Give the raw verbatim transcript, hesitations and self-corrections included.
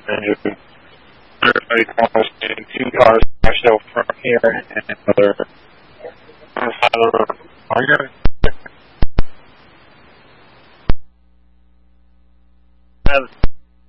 engine. Everybody calls in two cars smashed out front here and another on the side of the road. Are you going to